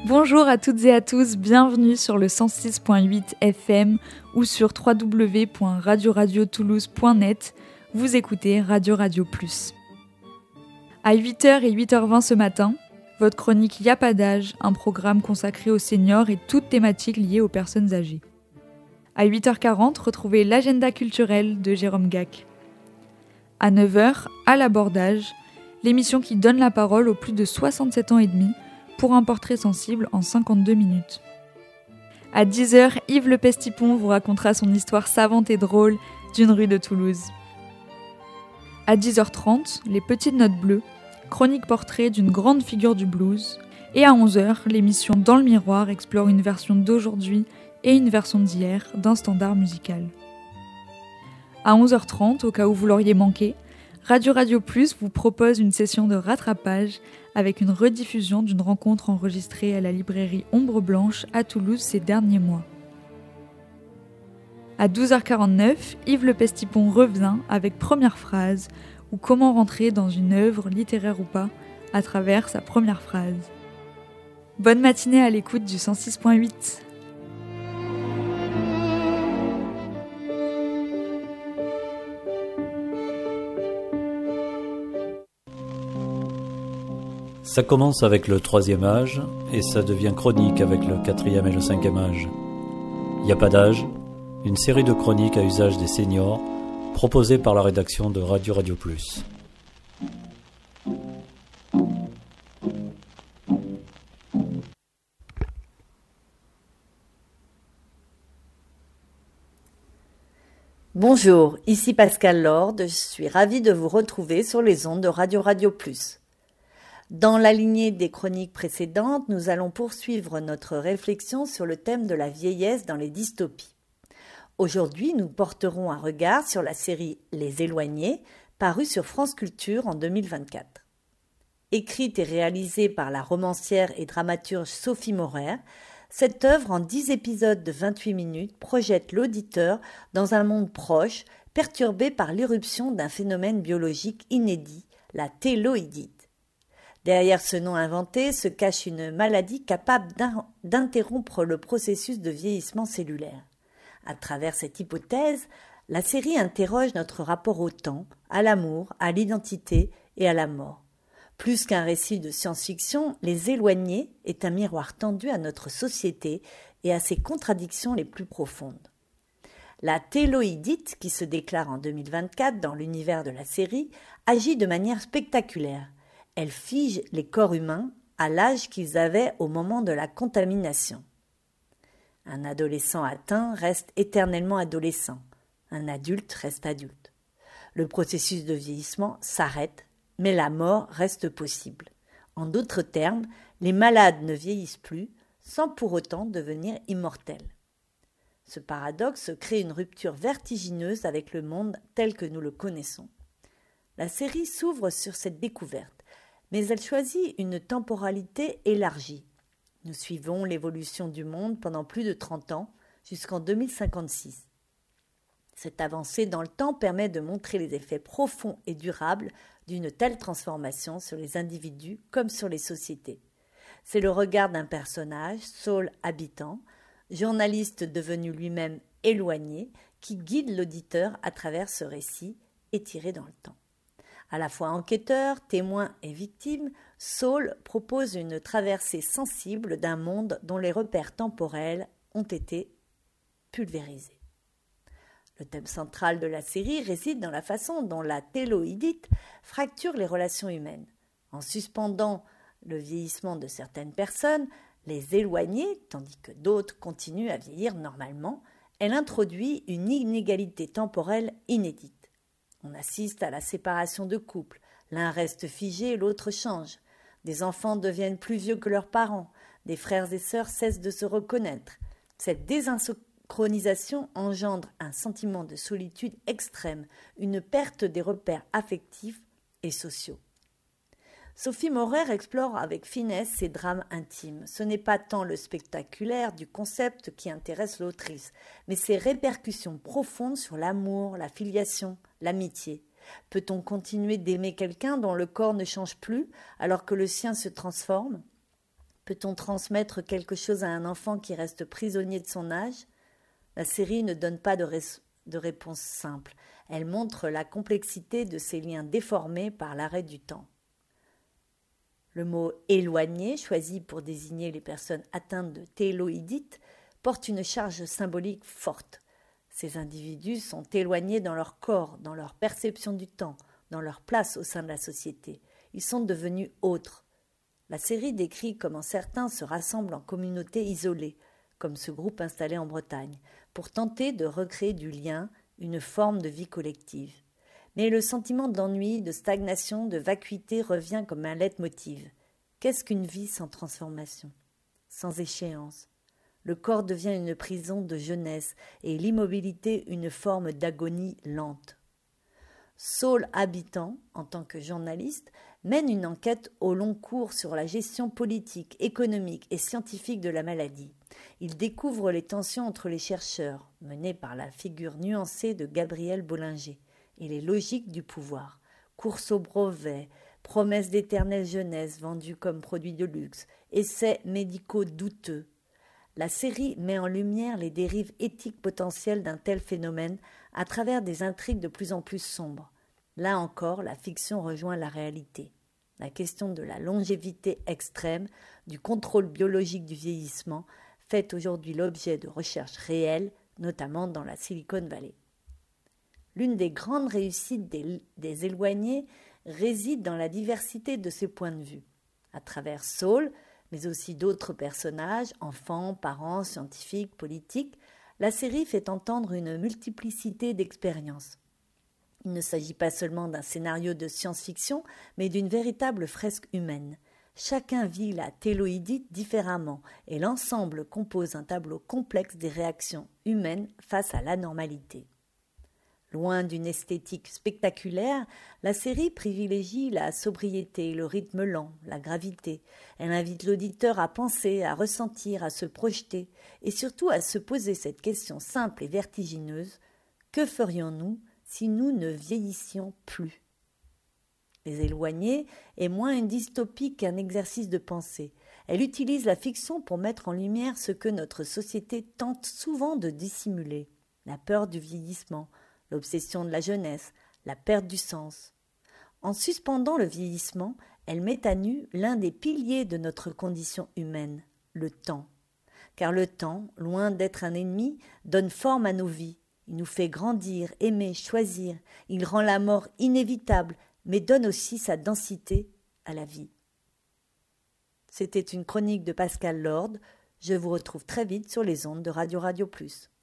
Bonjour à toutes et à tous, bienvenue sur le 106.8 FM ou sur www.radioradio-toulouse.net. Vous écoutez Radio Radio Plus. À 8h et 8h20 ce matin, votre chronique Y'a pas d'âge, un programme consacré aux seniors et toutes thématiques liées aux personnes âgées. À 8h40, retrouvez l'agenda culturel de Jérôme Gac. À 9h, à l'abordage, l'émission qui donne la parole aux plus de 67 ans et demi pour un portrait sensible en 52 minutes. À 10h, Yves Le Pestipon vous racontera son histoire savante et drôle d'une rue de Toulouse. À 10h30, les petites notes bleues, chronique portrait d'une grande figure du blues. Et à 11h, l'émission Dans le miroir explore une version d'aujourd'hui et une version d'hier d'un standard musical. À 11h30, au cas où vous l'auriez manqué, Radio Radio Plus vous propose une session de rattrapage avec une rediffusion d'une rencontre enregistrée à la librairie Ombre Blanche à Toulouse ces derniers mois. À 12h49, Yves Le Pestipon revient avec Première phrase ou comment rentrer dans une œuvre, littéraire ou pas, à travers sa première phrase. Bonne matinée à l'écoute du 106.8. Ça commence avec le 3e âge et ça devient chronique avec le 4e et le 5e âge. Y'a pas d'âge, une série de chroniques à usage des seniors proposée par la rédaction de Radio Radio Plus. Bonjour, ici Pascal Lord, je suis ravie de vous retrouver sur les ondes de Radio Radio Plus. Dans la lignée des chroniques précédentes, nous allons poursuivre notre réflexion sur le thème de la vieillesse dans les dystopies. Aujourd'hui, nous porterons un regard sur la série Les Éloignés, parue sur France Culture en 2024. Écrite et réalisée par la romancière et dramaturge Sophie Morer, cette œuvre en 10 épisodes de 28 minutes projette l'auditeur dans un monde proche, perturbé par l'irruption d'un phénomène biologique inédit, la téloïdite. Derrière ce nom inventé se cache une maladie capable d'interrompre le processus de vieillissement cellulaire. À travers cette hypothèse, la série interroge notre rapport au temps, à l'amour, à l'identité et à la mort. Plus qu'un récit de science-fiction, Les Éloignés est un miroir tendu à notre société et à ses contradictions les plus profondes. La téloïdite, qui se déclare en 2024 dans l'univers de la série, agit de manière spectaculaire. Elle fige les corps humains à l'âge qu'ils avaient au moment de la contamination. Un adolescent atteint reste éternellement adolescent. Un adulte reste adulte. Le processus de vieillissement s'arrête, mais la mort reste possible. En d'autres termes, les malades ne vieillissent plus sans pour autant devenir immortels. Ce paradoxe crée une rupture vertigineuse avec le monde tel que nous le connaissons. La série s'ouvre sur cette découverte, mais elle choisit une temporalité élargie. Nous suivons l'évolution du monde pendant plus de 30 ans, jusqu'en 2056. Cette avancée dans le temps permet de montrer les effets profonds et durables d'une telle transformation sur les individus comme sur les sociétés. C'est le regard d'un personnage, Saul Habitant, journaliste devenu lui-même éloigné, qui guide l'auditeur à travers ce récit étiré dans le temps. À la fois enquêteur, témoin et victime, Saul propose une traversée sensible d'un monde dont les repères temporels ont été pulvérisés. Le thème central de la série réside dans la façon dont la téloïdite fracture les relations humaines. En suspendant le vieillissement de certaines personnes, les éloignées, tandis que d'autres continuent à vieillir normalement, elle introduit une inégalité temporelle inédite. On assiste à la séparation de couples. L'un reste figé, l'autre change. Des enfants deviennent plus vieux que leurs parents. Des frères et sœurs cessent de se reconnaître. Cette désynchronisation engendre un sentiment de solitude extrême, une perte des repères affectifs et sociaux. Sophie Morer explore avec finesse ces drames intimes. Ce n'est pas tant le spectaculaire du concept qui intéresse l'autrice, mais ses répercussions profondes sur l'amour, la filiation, l'amitié. Peut-on continuer d'aimer quelqu'un dont le corps ne change plus alors que le sien se transforme ? Peut-on transmettre quelque chose à un enfant qui reste prisonnier de son âge ? La série ne donne pas de réponse simple. Elle montre la complexité de ces liens déformés par l'arrêt du temps. Le mot « éloigné », choisi pour désigner les personnes atteintes de téloïdite, porte une charge symbolique forte. Ces individus sont éloignés dans leur corps, dans leur perception du temps, dans leur place au sein de la société. Ils sont devenus autres. La série décrit comment certains se rassemblent en communautés isolées, comme ce groupe installé en Bretagne, pour tenter de recréer du lien, une forme de vie collective. Mais le sentiment d'ennui, de stagnation, de vacuité revient comme un leitmotiv. Qu'est-ce qu'une vie sans transformation, sans échéance ? Le corps devient une prison de jeunesse et l'immobilité une forme d'agonie lente. Saul Habitant, en tant que journaliste, mène une enquête au long cours sur la gestion politique, économique et scientifique de la maladie. Il découvre les tensions entre les chercheurs, menées par la figure nuancée de Gabriel Bollinger, et les logiques du pouvoir. Course au brevet, promesses d'éternelle jeunesse vendue comme produit de luxe, essais médicaux douteux. La série met en lumière les dérives éthiques potentielles d'un tel phénomène à travers des intrigues de plus en plus sombres. Là encore, la fiction rejoint la réalité. La question de la longévité extrême, du contrôle biologique du vieillissement, fait aujourd'hui l'objet de recherches réelles, notamment dans la Silicon Valley. L'une des grandes réussites des éloignés réside dans la diversité de ses points de vue. À travers Saul, mais aussi d'autres personnages, enfants, parents, scientifiques, politiques, la série fait entendre une multiplicité d'expériences. Il ne s'agit pas seulement d'un scénario de science-fiction, mais d'une véritable fresque humaine. Chacun vit la téloïdite différemment, et l'ensemble compose un tableau complexe des réactions humaines face à l'anormalité. Loin d'une esthétique spectaculaire, la série privilégie la sobriété, le rythme lent, la gravité. Elle invite l'auditeur à penser, à ressentir, à se projeter et surtout à se poser cette question simple et vertigineuse : que ferions-nous si nous ne vieillissions plus ? Les Éloignés est moins une dystopie qu'un exercice de pensée. Elle utilise la fiction pour mettre en lumière ce que notre société tente souvent de dissimuler : la peur du vieillissement, l'obsession de la jeunesse, la perte du sens. En suspendant le vieillissement, elle met à nu l'un des piliers de notre condition humaine, le temps. Car le temps, loin d'être un ennemi, donne forme à nos vies. Il nous fait grandir, aimer, choisir. Il rend la mort inévitable, mais donne aussi sa densité à la vie. C'était une chronique de Pascal Lord. Je vous retrouve très vite sur les ondes de Radio Plus.